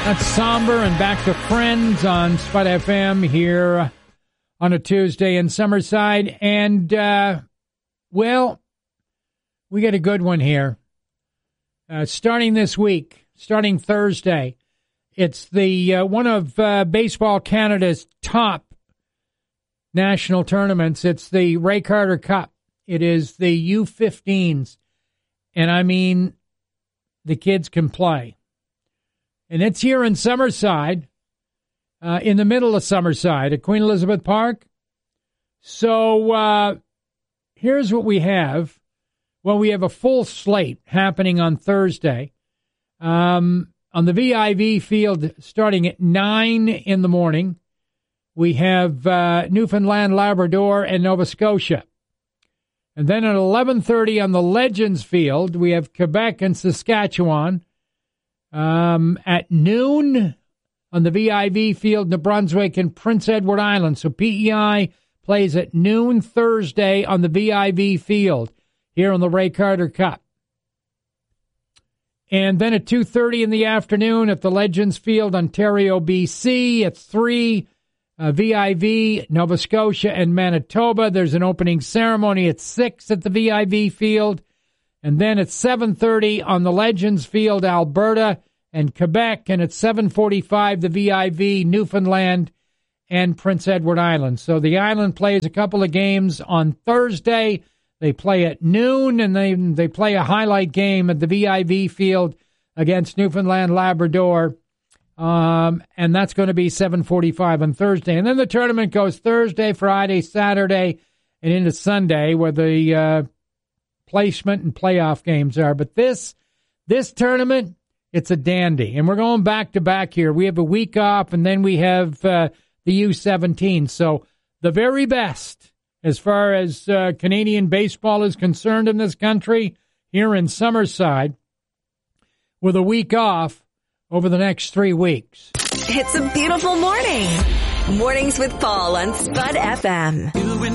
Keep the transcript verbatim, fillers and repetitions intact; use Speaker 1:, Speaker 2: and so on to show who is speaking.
Speaker 1: That's somber and back to Friends on Spud F M here on a Tuesday in Summerside. And, uh, well, we got a good one here. Uh, starting this week, starting Thursday, it's the uh, one of uh, Baseball Canada's top national tournaments. It's the Ray Carter Cup. It is the U fifteens. And I mean, the kids can play. And it's here in Summerside, uh, in the middle of Summerside at Queen Elizabeth Park. So uh, here's what we have. Well, we have a full slate happening on Thursday. Um, on the V I V field starting at nine in the morning, we have uh, Newfoundland, Labrador, and Nova Scotia. And then at eleven thirty on the Legends field, we have Quebec and Saskatchewan. Um, at noon on the V I V field, New Brunswick and Prince Edward Island. So P E I plays at noon Thursday on the V I V field here on the Ray Carter Cup. And then at two thirty in the afternoon at the Legends field, Ontario, B C. At three, uh, V I V, Nova Scotia and Manitoba. There's an opening ceremony at six at the V I V field. And then at seven thirty on the Legends field, Alberta and Quebec. And at seven forty-five, the V I V, Newfoundland and Prince Edward Island. So the island plays a couple of games on Thursday. They play at noon, and they, they play a highlight game at the V I V field against Newfoundland, Labrador. Um, and that's going to be seven forty-five on Thursday. And then the tournament goes Thursday, Friday, Saturday, and into Sunday, where the uh, placement and playoff games are. But this this tournament, it's a dandy. And we're going back to back here. We have a week off, and then we have uh, the U seventeen. So the very best as far as uh, Canadian baseball is concerned in this country here in Summerside with a week off over the next three weeks.
Speaker 2: It's a beautiful morning. Mornings with Paul on Spud F M.